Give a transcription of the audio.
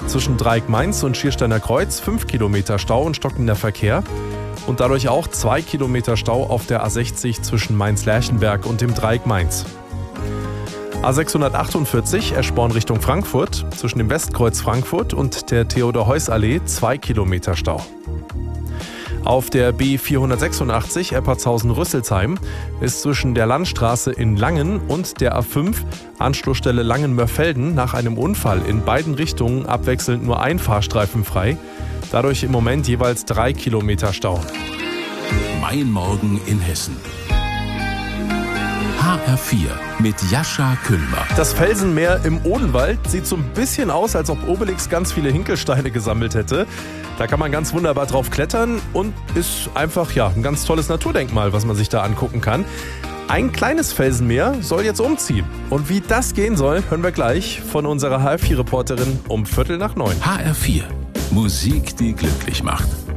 Zwischen Dreieck-Mainz und Schiersteiner Kreuz 5 Kilometer Stau und stockender Verkehr. Und dadurch auch 2 Kilometer Stau auf der A60 zwischen Mainz-Lerchenberg und dem Dreieck Mainz. A648 Eschborn Richtung Frankfurt, zwischen dem Westkreuz Frankfurt und der Theodor-Heuss-Allee 2 Kilometer Stau. Auf der B486 Eppertshausen-Rüsselsheim ist zwischen der Landstraße in Langen und der A5 Anschlussstelle Langen-Mörfelden nach einem Unfall in beiden Richtungen abwechselnd nur ein Fahrstreifen frei. Dadurch im Moment jeweils 3 Kilometer Stau. Mein Morgen in Hessen. HR4 mit Jascha Kühlmer. Das Felsenmeer im Odenwald sieht so ein bisschen aus, als ob Obelix ganz viele Hinkelsteine gesammelt hätte. Da kann man ganz wunderbar drauf klettern und ist einfach ein ganz tolles Naturdenkmal, was man sich da angucken kann. Ein kleines Felsenmeer soll jetzt umziehen. Und wie das gehen soll, hören wir gleich von unserer HR4-Reporterin um 8:45. HR4. Musik, die glücklich macht.